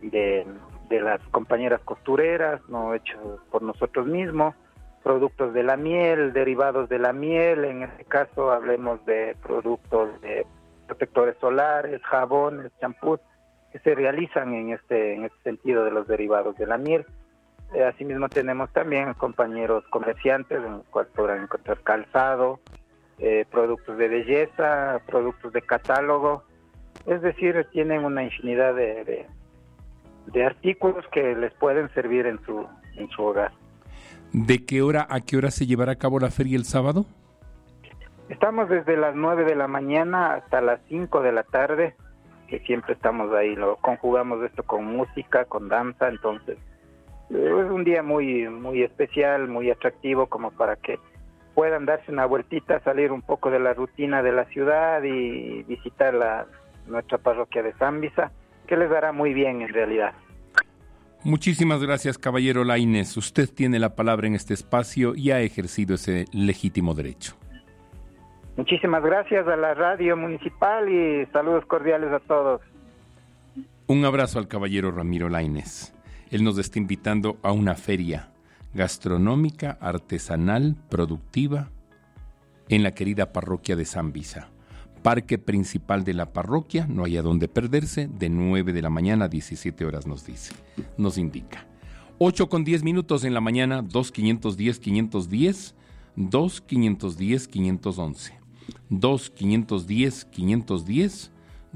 de las compañeras costureras, no hechos por nosotros mismos, productos de la miel, derivados de la miel, en este caso hablemos de productos de protectores solares, jabones, champús, que se realizan en este sentido de los derivados de la miel. Asimismo tenemos también compañeros comerciantes en los cuales podrán encontrar calzado, productos de belleza, productos de catálogo, es decir, tienen una infinidad de artículos que les pueden servir en su hogar. ¿De qué hora a qué hora se llevará a cabo la feria el sábado? Estamos desde las 9 de la mañana hasta las 5 de la tarde, que siempre estamos ahí, lo conjugamos esto con música, con danza, entonces es un día muy, muy especial, muy atractivo como para que puedan darse una vueltita, salir un poco de la rutina de la ciudad y visitar nuestra parroquia de Zambisa, que les dará muy bien en realidad. Muchísimas gracias, caballero Lainez. Usted tiene la palabra en este espacio y ha ejercido ese legítimo derecho. Muchísimas gracias a la radio municipal y saludos cordiales a todos. Un abrazo al caballero Ramiro Lainez. Él nos está invitando a una feria gastronómica, artesanal, productiva, en la querida parroquia de Zambisa. Parque principal de la parroquia, no hay a dónde perderse, de 9 de la mañana a 17 horas nos indica. 8:10 en la mañana, 2-510-510, 2-510-511, 2-510-510,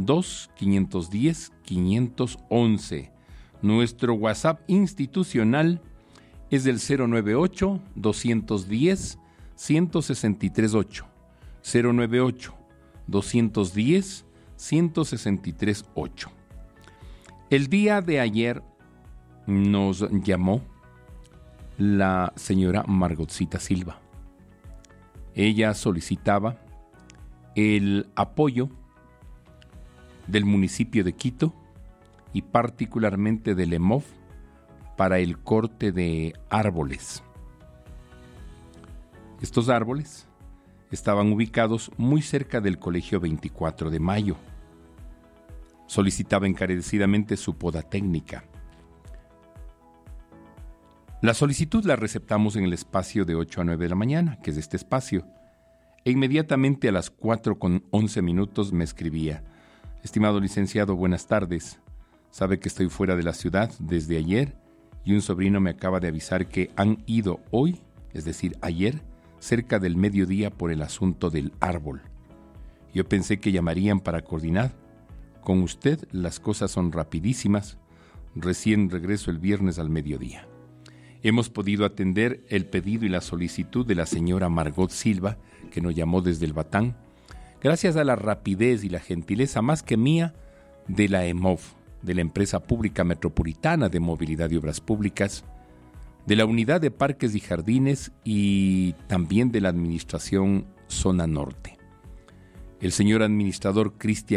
2-510-511. Nuestro WhatsApp institucional es del 098-210-1638, 098-210-1638. El día de ayer nos llamó la señora Margotcita Silva. Ella solicitaba el apoyo del municipio de Quito y particularmente del EMOF para el corte de árboles. Estos árboles estaban ubicados muy cerca del Colegio 24 de Mayo. Solicitaba encarecidamente su poda técnica. La solicitud la receptamos en el espacio de 8 a 9 de la mañana, que es este espacio, e inmediatamente a las 4:11 me escribía: estimado licenciado, buenas tardes. Sabe que estoy fuera de la ciudad desde ayer y un sobrino me acaba de avisar que han ido hoy, es decir, ayer, cerca del mediodía por el asunto del árbol. Yo pensé que llamarían para coordinar. Con usted las cosas son rapidísimas. Recién regreso el viernes al mediodía. Hemos podido atender el pedido y la solicitud de la señora Margot Silva, que nos llamó desde el Batán, gracias a la rapidez y la gentileza más que mía de la EMOV, de la Empresa Pública Metropolitana de Movilidad y Obras Públicas, de la Unidad de Parques y Jardines y también de la Administración Zona Norte. El señor administrador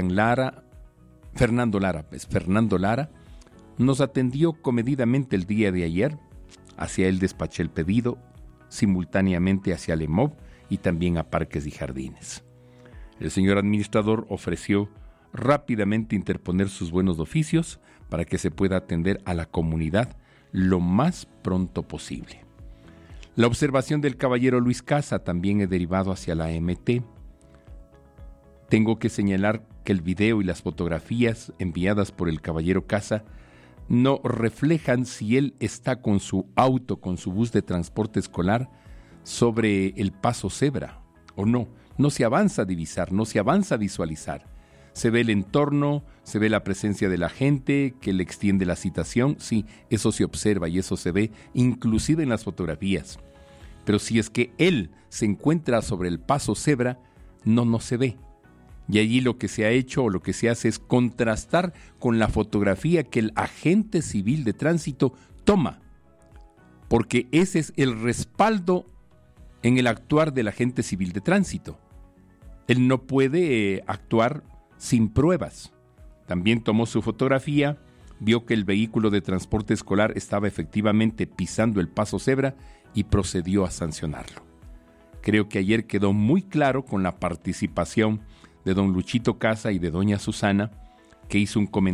Fernando Lara, nos atendió comedidamente el día de ayer. Hacia él despaché el pedido, simultáneamente hacia el EMOV y también a Parques y Jardines. El señor administrador ofreció rápidamente interponer sus buenos oficios para que se pueda atender a la comunidad lo más pronto posible. La observación del caballero Luis Casa también he derivado hacia la MT. Tengo que señalar que el video y las fotografías enviadas por el caballero Casa no reflejan si él está con su auto, con su bus de transporte escolar sobre el paso cebra o no. No se avanza a divisar, no se avanza a visualizar. Se ve el entorno, se ve la presencia de la gente que le extiende la citación. Sí, eso se observa y eso se ve inclusive en las fotografías. Pero si es que él se encuentra sobre el paso cebra, no se ve. Y allí lo que se ha hecho o lo que se hace es contrastar con la fotografía que el agente civil de tránsito toma, porque ese es el respaldo en el actuar del agente civil de tránsito. Él no puede actuar sin pruebas. También tomó su fotografía, vio que el vehículo de transporte escolar estaba efectivamente pisando el paso cebra y procedió a sancionarlo. Creo que ayer quedó muy claro con la participación de don Luchito Casa y de doña Susana, que hizo un comentario